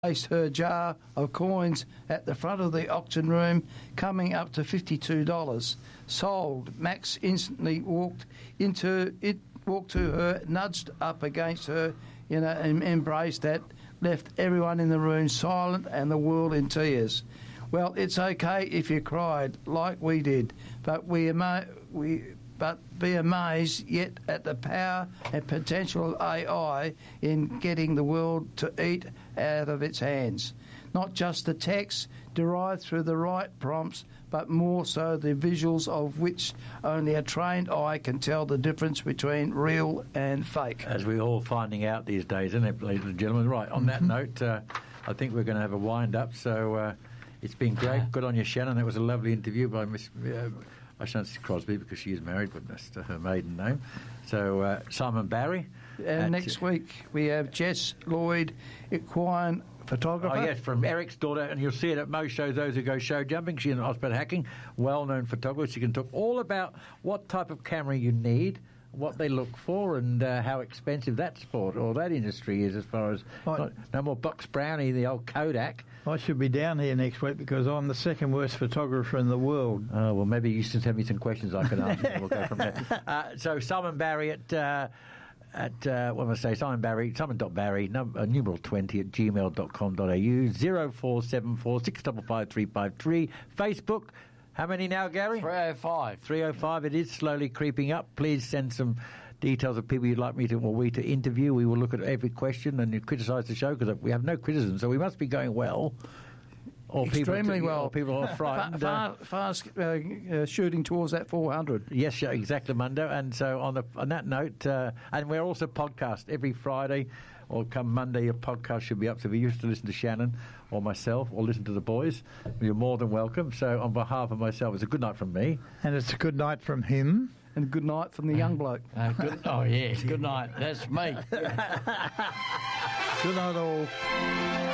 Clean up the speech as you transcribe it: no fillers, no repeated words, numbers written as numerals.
placed her jar of coins at the front of the auction room, coming up to $52. Sold. Max instantly walked to her, nudged up against her, and embraced that, left everyone in the room silent and the world in tears. Well, it's okay if you cried like we did, but be amazed yet at the power and potential of AI in getting the world to eat out of its hands. Not just the text derived through the right prompts, but more so the visuals of which only a trained eye can tell the difference between real and fake. As we're all finding out these days, isn't it, ladies and gentlemen? Right, on that note, I think we're going to have a wind-up, so it's been great. Good on you, Shannon. That was a lovely interview by Miss... I shan't say Crosby because she is married, but that's her maiden name. So, Simon Barry. Next week we have Jess Lloyd, equine photographer. Oh, yes, from Eric's daughter, and you'll see it at most shows, those who go show jumping. She's in Osprey Hacking, well-known photographer. She can talk all about what type of camera you need, what they look for, and how expensive that sport or that industry is as far as... No more Box Brownie, the old Kodak. I should be down here next week because I'm the second worst photographer in the world. Oh, well, maybe you should send me some questions I can answer and we'll go from there. So Simon Barry at what am I say? Simon.Barry, numeral 20 at gmail.com.au, 0474 655 353. Facebook. How many now, Gary? 305. 305. It is slowly creeping up. Please send some details of people you'd like me to or we to interview. We will look at every question and criticise the show because we have no criticism, so we must be going well. Or extremely well. Or people are frightened. Fast shooting towards that 400. Yes, exactly, Mundo. And so on that note, and we're also podcast every Friday, or come Monday, your podcast should be up. So if you used to listen to Shannon or myself or listen to the boys, you're more than welcome. So on behalf of myself, it's a good night from me. And it's a good night from him. And good night from the young bloke. Oh, yes, good night. That's me. Good night all.